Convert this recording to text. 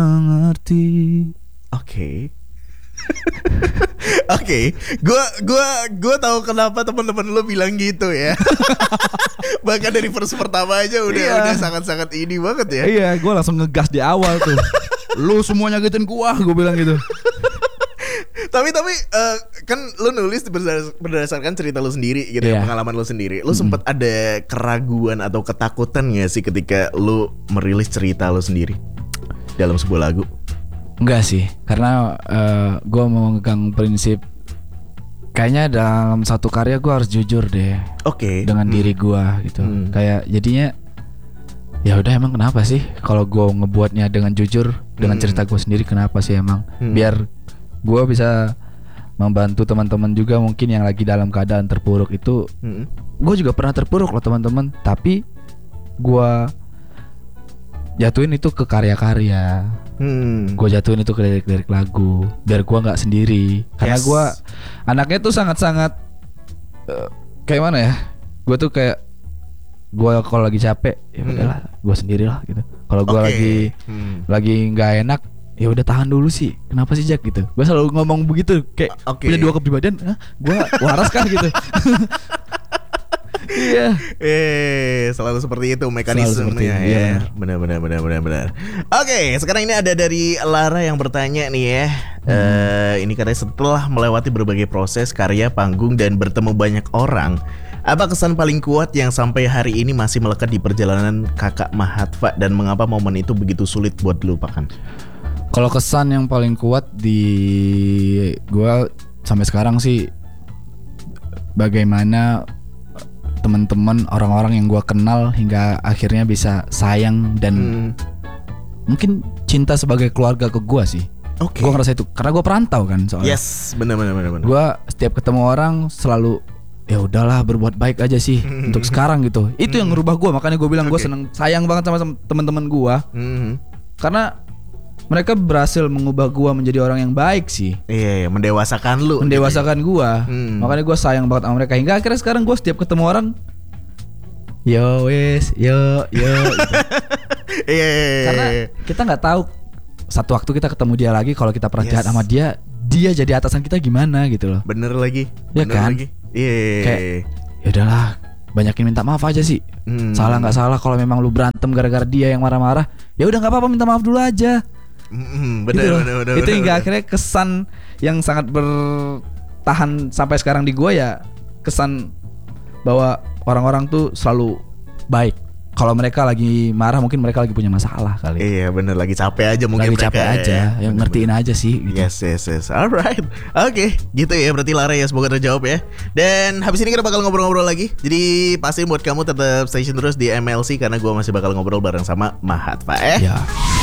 Mengerti. Oke. Oke, gua tahu kenapa teman-teman lu bilang gitu ya. Bahkan dari verse pertama aja udah sangat-sangat ini banget ya. Iya, gue langsung ngegas di awal tuh. Lu semuanya nyakitin gua, gue bilang gitu. Tapi kan lu nulis berdasarkan cerita lu sendiri gitu ya, pengalaman lu sendiri. Lu sempat ada keraguan atau ketakutan gak sih ketika lu merilis cerita lu sendiri dalam sebuah lagu? Enggak sih, karena gue mau megang prinsip kayaknya dalam satu karya gue harus jujur deh. Oke. Dengan diri gue gitu. Kayak jadinya ya udah, emang kenapa sih kalau gue ngebuatnya dengan jujur dengan cerita gue sendiri, kenapa sih emang biar gue bisa membantu teman-teman juga mungkin yang lagi dalam keadaan terpuruk itu. Gue juga pernah terpuruk loh teman-teman, tapi gue jatuhin itu ke karya-karya. Gue jatuhin itu ke lirik-lirik lagu biar gue nggak sendiri. Karena gue anaknya tuh sangat-sangat kayak mana ya? Gue tuh kayak gue kalau lagi capek ya udahlah gue sendirilah gitu. Kalau gue lagi nggak enak ya udah tahan dulu sih. Kenapa sih Jack gitu? Gue selalu ngomong begitu kayak punya dua kepribadian. Gue waras kan gitu. Iya. Selalu seperti itu mekanismenya ya. Benar. Oke, sekarang ini ada dari Lara yang bertanya nih ya. Ini katanya setelah melewati berbagai proses karya, panggung dan bertemu banyak orang, apa kesan paling kuat yang sampai hari ini masih melekat di perjalanan Kakak Mahatva, dan mengapa momen itu begitu sulit buat dilupakan? Kalau kesan yang paling kuat di gua sampai sekarang sih bagaimana teman-teman, orang-orang yang gue kenal hingga akhirnya bisa sayang dan mungkin cinta sebagai keluarga ke gue sih. Gue ngerasa itu karena gue perantau kan soalnya. Yes, benar. Gue setiap ketemu orang selalu ya udahlah berbuat baik aja sih untuk sekarang gitu. Itu yang ngerubah gue, makanya gue bilang gue seneng, sayang banget sama teman-teman gue. Karena mereka berhasil mengubah gue menjadi orang yang baik sih. Iya, mendewasakan lu. Mendewasakan gue. Makanya gue sayang banget sama mereka. Hingga akhirnya sekarang gue setiap ketemu orang, yo wes, yo gitu. Karena kita nggak tahu satu waktu kita ketemu dia lagi, kalau kita pernah jahat sama dia jadi atasan kita gimana gitu loh. Bener lagi. Ya kan? Iya. Kayak ya udahlah, banyakin minta maaf aja sih. Salah nggak salah, kalau memang lu berantem gara-gara dia yang marah-marah, ya udah nggak apa-apa, minta maaf dulu aja. Bener. Itu hingga akhirnya kesan yang sangat bertahan sampai sekarang di gue ya, kesan bahwa orang-orang tuh selalu baik. Kalau mereka lagi marah mungkin mereka lagi punya masalah kali. Iya bener, lagi capek aja mungkin. Lagi capek aja, yang ngertiin aja sih gitu. Yes. Alright. Oke, gitu ya berarti Lara ya, semoga terjawab ya. Dan habis ini kita bakal ngobrol-ngobrol lagi. Jadi pasti buat kamu tetap stay tune terus di MLC, karena gue masih bakal ngobrol bareng sama Mahatva Ya.